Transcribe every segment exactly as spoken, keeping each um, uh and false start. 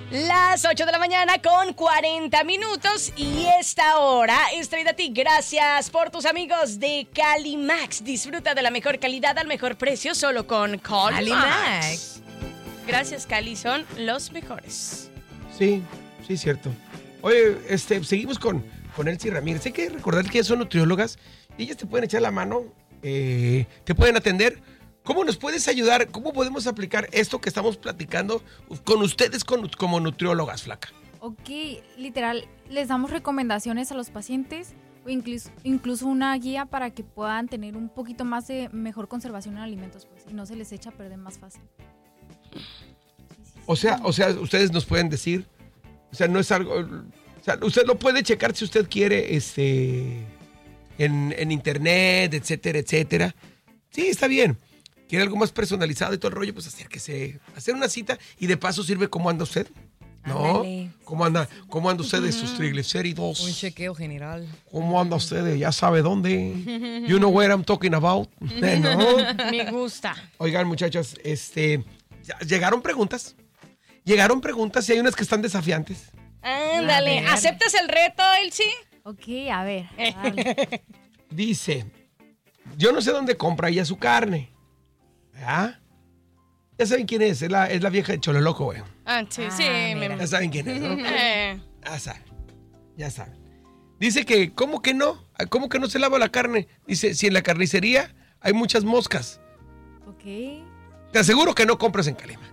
Las ocho de la mañana con cuarenta minutos y esta hora es traída a ti gracias por tus amigos de Calimax. Disfruta de la mejor calidad al mejor precio solo con Calimax. Calimax. Gracias, Cali, son los mejores. Sí, sí, cierto. Oye, este, seguimos con, con Elsie Ramírez. Hay que recordar que ellas son nutriólogas y ellas te pueden echar la mano, eh, te pueden atender. ¿Cómo nos puedes ayudar? ¿Cómo podemos aplicar esto que estamos platicando con ustedes con, como nutriólogas, Flaca? Ok, literal, les damos recomendaciones a los pacientes o incluso, incluso una guía para que puedan tener un poquito más de mejor conservación en alimentos, pues, y no se les echa a perder más fácil. Sí, sí, sí. O sea, o sea, ustedes nos pueden decir, o sea, no es algo, o sea, usted lo puede checar si usted quiere, este, en, en internet, etcétera, etcétera. Sí, está bien. ¿Quiere algo más personalizado y todo el rollo? Pues acérquese, hacer una cita y de paso sirve cómo anda usted. ¿No? Ándale. ¿Cómo anda, cómo anda usted de sus triglicéridos? Un chequeo general. ¿Cómo anda usted de ya sabe dónde? You know what I'm talking about. ¿No? Me gusta. Oigan, muchachos, este, llegaron preguntas. Llegaron preguntas y hay unas que están desafiantes. Ándale, ¿aceptas el reto, Elsie? Ok, a ver. Vale. Dice, yo no sé dónde compra ella su carne. ¿Ah? Ya saben quién es, es la, es la vieja de Chololoco, güey. Ah, sí, ah, sí. Me... Ya saben quién es, ¿no? Eh. Ya saben, ya saben. Dice que, ¿cómo que no? ¿Cómo que no se lava la carne? Dice, si en la carnicería hay muchas moscas. Ok. Te aseguro que no compras en Calimax.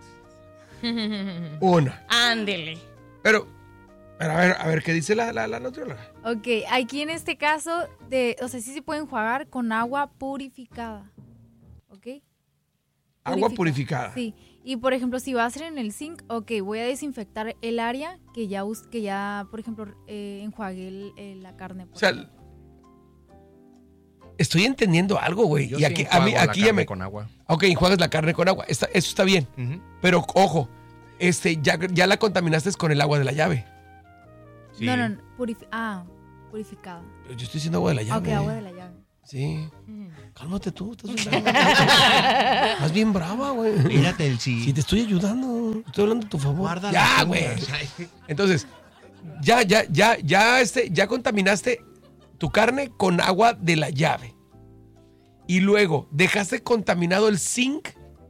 Una. Ándele. Pero, pero a ver, a ver, ¿qué dice la, la, la nutrióloga? Ok, aquí en este caso, de, o sea, sí se puede enjuagar con agua purificada. ¿Ok? Agua purificada. Sí. Y por ejemplo, si va a ser en el zinc, ok, voy a desinfectar el área que ya, que ya por ejemplo, eh, enjuagué el, el, la carne. O sea, ejemplo. Estoy entendiendo algo, güey. Yo y sí aquí, a mí, aquí la ya me. Con agua. Ok, enjuagas la carne con agua. Está, eso está bien. Uh-huh. Pero ojo, este, ya, ya la contaminaste con el agua de la llave. Sí. No, no, no. Purifi- ah, purificada. Yo estoy diciendo agua de la llave. Ok, agua de la llave. Sí. Mm. Cálmate tú, estás bien brava. Estás bien brava, güey. Mírate el sí. Sí, te estoy ayudando. Estoy hablando a tu favor. Guarda ya, güey. Entonces, ya, ya, ya, ya, este, ya contaminaste tu carne con agua de la llave. Y luego dejaste contaminado el zinc.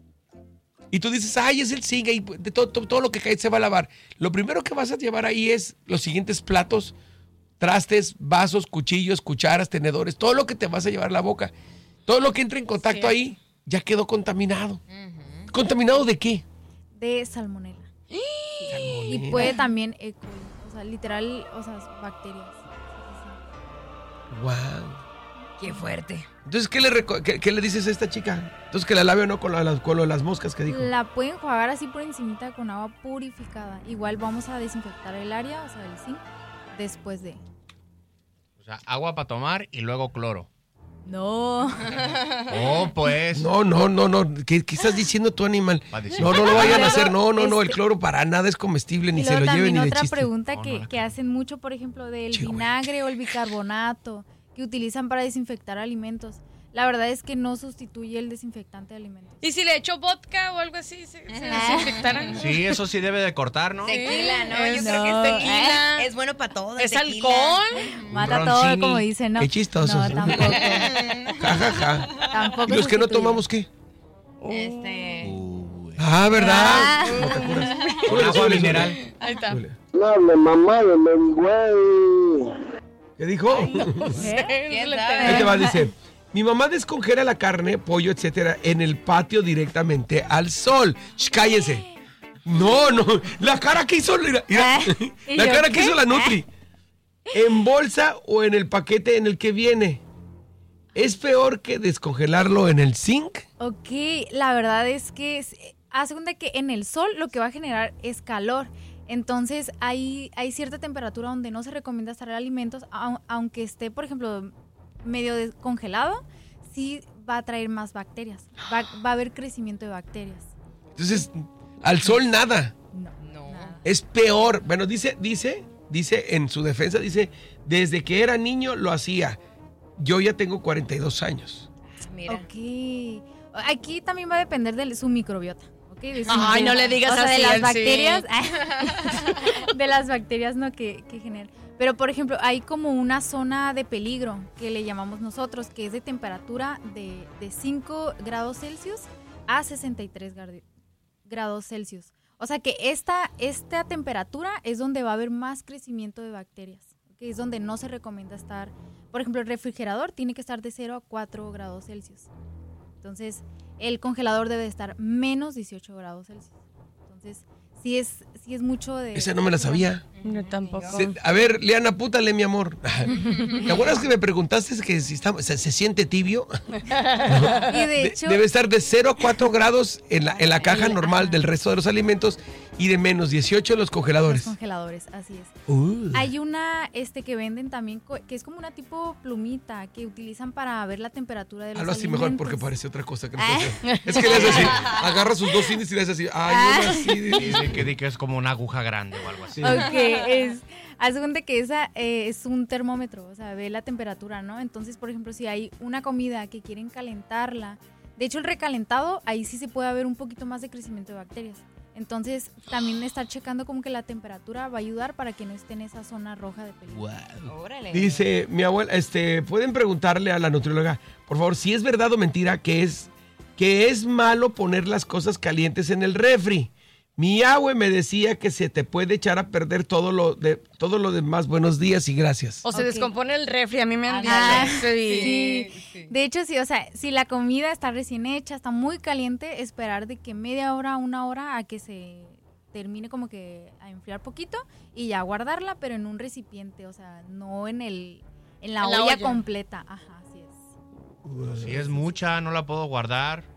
Y tú dices, ay, es el zinc. Y de todo, todo, todo lo que cae se va a lavar. Lo primero que vas a llevar ahí es los siguientes platos: trastes, vasos, cuchillos, cucharas, tenedores, todo lo que te vas a llevar a la boca. Todo lo que entre en contacto sí. ahí ya quedó contaminado. Uh-huh. ¿Contaminado de qué? De salmonela. salmonela. Y puede también E. coli, o sea, literal, o sea, bacterias. Wow. Qué fuerte. Entonces, ¿qué le, reco- qué, qué le dices a esta chica? Entonces, que la lave o no con, la, con las moscas que dijo. La pueden enjuagar así por encimita con agua purificada. Igual vamos a desinfectar el área, o sea, el zinc. Después de. O sea, agua para tomar y luego cloro. No. Oh, pues. No, no, no, no. ¿Qué, qué estás diciendo tú, animal? No, no lo vayan a hacer. No, no, este... no. El cloro para nada es comestible, ni se lo lleven ni de chiste. Otra pregunta no, que, no. que hacen mucho, por ejemplo, del Chihuahua. vinagre o el bicarbonato que utilizan para desinfectar alimentos. La verdad es que no sustituye el desinfectante de alimentos. ¿Y si le echo vodka o algo así, se, se desinfectarán? Sí, eso sí debe de cortar, ¿no? Tequila, ¿no? Yo no. creo que es tequila. Es bueno para todo. ¿Es tequila. alcohol? Mata todo, como dicen, ¿no? Qué chistoso. No, tampoco. Ja, ja, ja. Tampoco. ¿Y los que no tomamos qué? Este... Uh, ah, ¿verdad? Ah. No te curas. Con agua mineral. Ahí está. No, me mamá de güey. ¿Qué dijo? ¿Quién sabe? Ahí te va, dice: mi mamá descongela la carne, pollo, etcétera, en el patio directamente al sol. Shh, cállense. No, no. La cara que hizo, mira, mira, la cara que hizo la Nutri. ¿En bolsa o en el paquete en el que viene? ¿Es peor que descongelarlo en el zinc? Ok, la verdad es que haz cuenta que en el sol lo que va a generar es calor. Entonces hay, hay cierta temperatura donde no se recomienda estar alimentos, aunque esté, por ejemplo, medio descongelado, sí va a traer más bacterias. Va, va a haber crecimiento de bacterias. Entonces, al sol nada. No. No. Nada. Es peor. Bueno, dice, dice, dice en su defensa, dice, desde que era niño lo hacía. Yo ya tengo cuarenta y dos años. Mira. Ok. Aquí también va a depender de su microbiota, ¿ok? De Ay, no le digas o sea, así, de las Elsie. bacterias. De las bacterias, no, que, que generan. Pero, por ejemplo, hay como una zona de peligro que le llamamos nosotros, que es de temperatura de, de cinco grados Celsius a sesenta y tres grados Celsius. O sea que esta, esta temperatura es donde va a haber más crecimiento de bacterias, que es donde no se recomienda estar. Por ejemplo, el refrigerador tiene que estar de cero a cuatro grados Celsius. Entonces, el congelador debe estar menos dieciocho grados Celsius. Entonces, sí es, sí es mucho de... Esa no me la sabía. Yo tampoco. Se- a ver, Liana, pútale, mi amor. ¿Te acuerdas que me preguntaste que si está, se, se siente tibio? Y de De- hecho... debe estar de cero a cuatro grados en la, en la caja normal del resto de los alimentos y de menos dieciocho en los Los congeladores. congeladores, así es. Uh. Hay una este que venden también, co- que es como una tipo plumita que utilizan para ver la temperatura de los Hazlo así alimentos. mejor porque parece otra cosa que no Ah. está haciendo. Es que le hace así, agarra sus dos índices y le hace así. Ay, uno así. de- Dice que, di que es como una aguja grande o algo así. Ok, es, haz de cuenta que esa eh, es un termómetro, o sea, ve la temperatura, ¿no? Entonces, por ejemplo, si hay una comida que quieren calentarla, de hecho el recalentado, ahí sí se puede haber un poquito más de crecimiento de bacterias. Entonces, también estar checando como que la temperatura va a ayudar para que no esté en esa zona roja de peligro. Órale. Dice mi abuela, este, pueden preguntarle a la nutrióloga, por favor, si es verdad o mentira que es, que es malo poner las cosas calientes en el refri. Mi abue me decía que se te puede echar a perder todo lo de todo lo demás. Buenos días y gracias. O se Ok. descompone el refri, a mí me han dicho. Ah, Sí. sí. De hecho, sí, o sea, si la comida está recién hecha, está muy caliente, esperar de que media hora, una hora a que se termine como que a enfriar poquito y ya guardarla, pero en un recipiente, o sea, no en el en la, En la olla, olla. completa. Ajá, así es. Si es mucha, no la puedo guardar.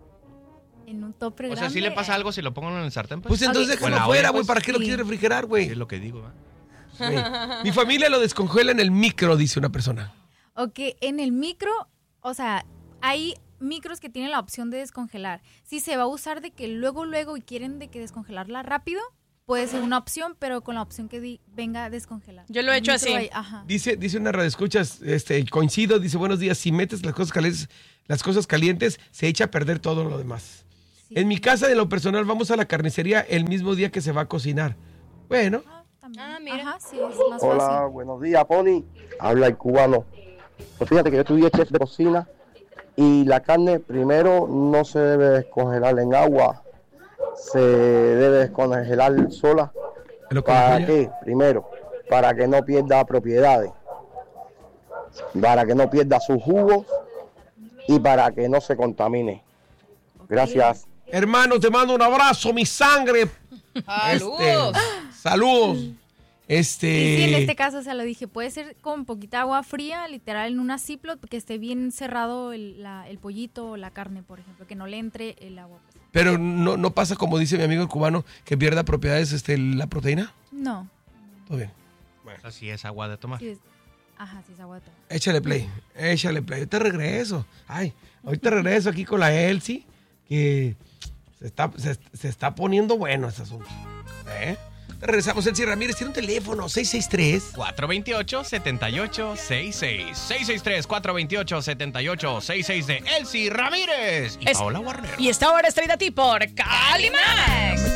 En un topper O sea, grande. si le pasa algo si lo pongo en el sartén, Pues entonces Ok. O en déjalo la afuera, olla, güey. pues. ¿Para qué lo Sí. quieres refrigerar, Sí, güey? es lo que digo, ¿verdad? Güey. Mi familia lo descongela en el micro, dice una persona. Ok, en el micro, o sea, hay micros que tienen la opción de descongelar. Si se va a usar de que luego, luego y quieren de que descongelarla rápido, puede ser una opción, pero con la opción que di- venga a descongelar. Yo lo he El hecho micro así. ahí, ajá. Dice, dice una radioescuchas, este, coincido, dice, buenos días, si metes las cosas calientes, las cosas calientes, se echa a perder todo lo demás. Sí. En mi casa, de lo personal, vamos a la carnicería el mismo día que se va a cocinar. Bueno, Ah, también. Ah, mira. Ajá, sí, es más Hola, fácil. buenos días, Pony. Habla el cubano. Pues fíjate que yo estudié chef de cocina y la carne primero no se debe descongelar en agua, se debe descongelar sola. es lo que ¿Para dijo ella. qué? Primero, para que no pierda propiedades, para que no pierda sus jugos y para que no se contamine. Gracias. Hermano, te mando un abrazo, mi sangre. ¡Saludos! Este, saludos. Este. Y sí, en este caso, o sea, lo dije, puede ser con poquita agua fría, literal, en una Ziploc, que esté bien cerrado el, la- el pollito o la carne, por ejemplo, que no le entre el agua. pues. Pero no, no pasa como dice mi amigo el cubano, que pierda propiedades este, la proteína. No, Todo bien. O sea, si es agua de tomar. sí es, ajá, sí es agua de tomar. Échale play, échale play. Ahorita regreso. Ay, ahorita regreso aquí con la Elsie, que se está, se, se está poniendo bueno este asunto. ¿Eh? Regresamos, Elsie Ramírez tiene un teléfono, seis seis tres. cuatro dos ocho, siete ocho seis seis. seis seis tres, cuatro dos ocho, siete ocho seis seis de Elsie Ramírez y Es- Paola Guarnero. Y esta hora es traída a ti por Calimax.